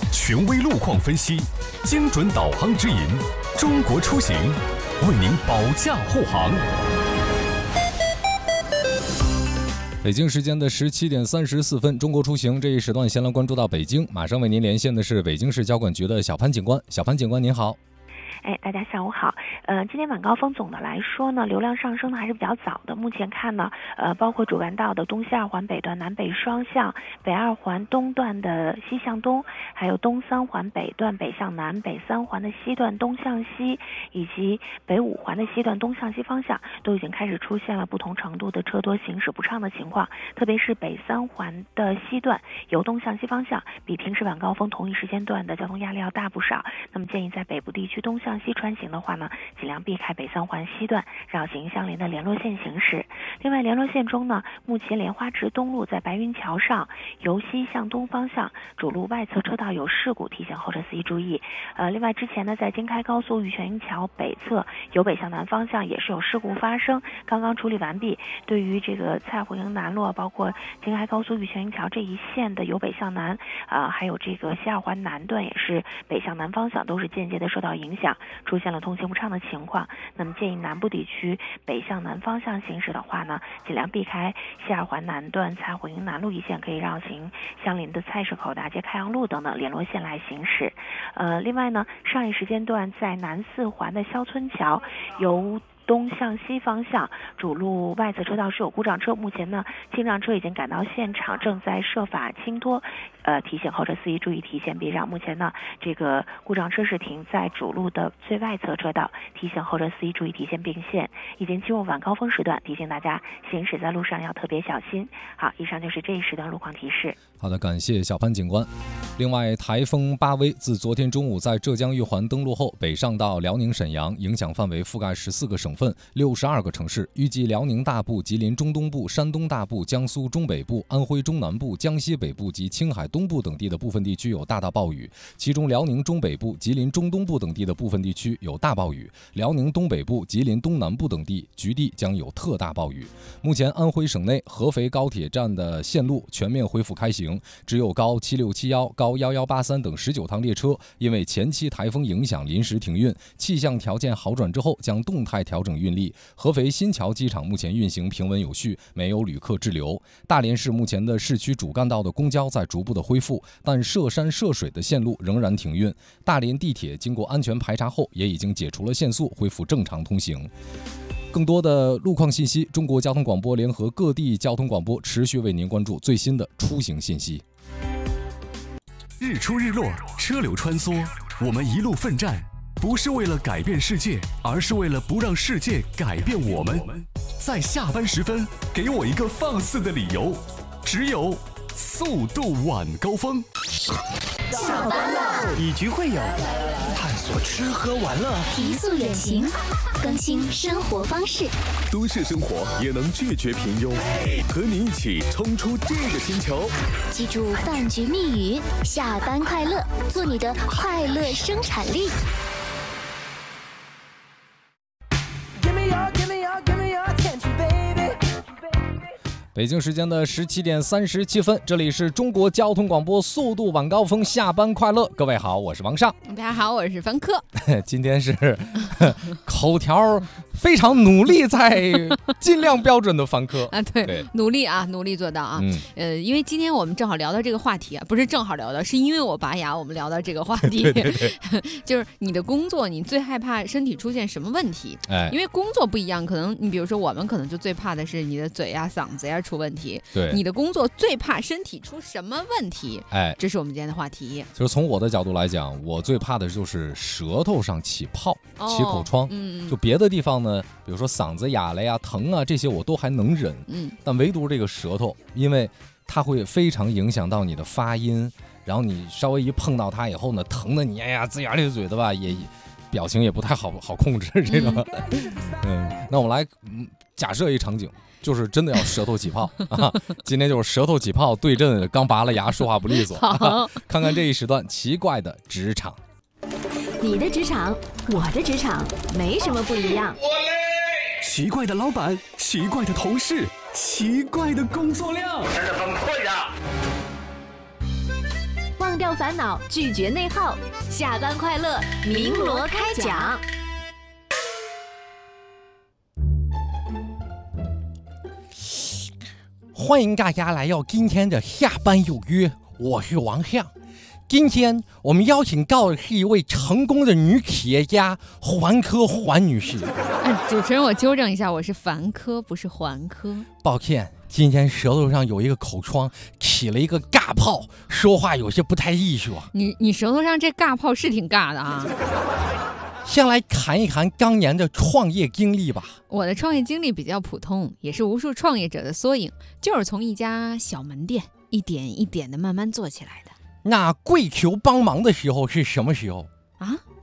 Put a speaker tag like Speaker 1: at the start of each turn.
Speaker 1: 权威路况分析，精准导航指引，中国出行为您保驾护航。
Speaker 2: 北京时间的17点34分，中国出行这一时段先来关注到北京，马上为您连线的是北京市交管局的小潘警官。小潘警官您好。
Speaker 3: 大家下午好。今天晚高峰总的来说呢，流量上升的还是比较早的。目前看呢，包括主干道的东西二环北段南北双向，北二环东段的西向东，还有东三环北段北向南，北三环的西段东向西，以及北五环的西段东向西方向，都已经开始出现了不同程度的车多行驶不畅的情况。特别是北三环的西段由东向西方向，比平时晚高峰同一时间段的交通压力要大不少。那么建议在北部地区东向西穿行的话呢，尽量避开北三环西段绕行相邻的联络线行驶。另外，联络线中呢，目前莲花池东路在白云桥上由西向东方向主路外侧车道有事故，提醒后车司机注意。另外之前呢，在京开高速玉泉营桥北侧由北向南方向也是有事故发生，刚刚处理完毕。对于这个蔡湖营南路，包括京开高速玉泉营桥这一线的由北向南，还有这个西二环南段也是北向南方向，都是间接的受到影响，出现了通行不畅的情况。那么建议南部地区北向南方向行驶的话呢，尽量避开西二环南段蔡湖营南路一线，可以绕行相邻的菜市口大街、开阳路等等联络线来行驶。另外呢，上一时间段在南四环的肖村桥由东向西方向主路外侧车道是有故障车，目前呢清障车已经赶到现场，正在设法清脱，提醒后车司机注意提前避让。目前呢这个故障车是停在主路的最外侧车道，提醒后车司机注意提前并线。已经进入晚高峰时段，提醒大家行驶在路上要特别小心。好，以上就是这一时段路况提示。
Speaker 2: 好的，感谢小潘警官。另外，台风巴威自昨天中午在浙江玉环登陆后，北上到辽宁沈阳，影响范围覆盖14个省份、62个城市，预计辽宁大部、吉林中东部、山东大部、江苏中北部、安徽中南部、江西北部及青海东部等地的部分地区有大到暴雨，其中辽宁中北部、吉林中东部等地的部分地区有大暴雨，辽宁东北部、吉林东南部等地局地将有特大暴雨。目前安徽省内合肥高铁站的线路全面恢复开行，只有高7671、高1183等19趟列车因为前期台风影响临时停运，气象条件好转之后将动态调整运力。合肥新桥机场目前运行平稳有序，没有旅客滞留。大连市目前的市区主干道的公交在逐步的恢复，但涉山涉水的线路仍然停运。大连地铁经过安全排查后也已经解除了限速，恢复正常通行。更多的路况信息，中国交通广播联合各地交通广播持续为您关注最新的出行信息。
Speaker 1: 日出日落，车流穿梭，我们一路奋战，不是为了改变世界，而是为了不让世界改变我们。在下班时分，给我一个放肆的理由，只有速度晚高峰。
Speaker 4: 下班了，以局会友，探索吃喝玩乐，
Speaker 5: 提速远行，更新生活方式。
Speaker 1: 都市生活也能拒绝平庸，和你一起冲出这个星球。
Speaker 5: 记住饭局密语：下班快乐，做你的快乐生产力。
Speaker 2: 北京时间的17点37分，这里是中国交通广播速度晚高峰，下班快乐。各位好，我是王尚。
Speaker 6: 大家好，我是凡客。
Speaker 2: 今天是口条非常努力在尽量标准的凡客
Speaker 6: 啊，对，努力啊，努力做到啊。因为今天我们正好聊到这个话题啊，不是正好聊到，是因为我拔牙，我们聊到这个话题。
Speaker 2: 对，
Speaker 6: 就是你的工作，你最害怕身体出现什么问题？因为工作不一样，可能你比如说我们可能就最怕的是你的嘴呀、嗓子呀出问题。
Speaker 2: 对，
Speaker 6: 你的工作最怕身体出什么问题？这是我们今天的话题。
Speaker 2: 就是从我的角度来讲，我最怕的就是舌头上起泡、起口疮。就别的地方呢，比如说嗓子哑了呀、疼啊，这些我都还能忍。但唯独这个舌头，因为它会非常影响到你的发音，然后你稍微一碰到它以后呢，疼的你哎呀龇牙咧嘴的吧，也表情也不太好控制这个。那我们来假设一场景。就是真的要舌头起泡啊！今天就是舌头起泡对阵刚拔了牙说话不利索，看看这一时段奇怪的职场。
Speaker 7: 你的职场，我的职场，没什么不一样。
Speaker 1: 奇怪的老板，奇怪的同事，奇怪的工作量，
Speaker 7: 忘掉烦恼，拒绝内耗，下班快乐，鸣锣开讲。
Speaker 8: 欢迎大家来到今天的下班有约，我是王向。今天我们邀请到的是一位成功的女企业家环科环女士。
Speaker 6: 主持人，我纠正一下，我是凡科，不是环科。
Speaker 8: 抱歉，今天舌头上有一个口疮，起了一个尬泡，说话有些不太艺术。
Speaker 6: 你舌头上这尬泡是挺尬的啊。
Speaker 8: 先来谈一谈当年的创业经历吧。
Speaker 6: 我的创业经历比较普通，也是无数创业者的缩影，就是从一家小门店一点一点的慢慢做起来的。
Speaker 8: 那跪求帮忙的时候是什么时候
Speaker 6: 啊？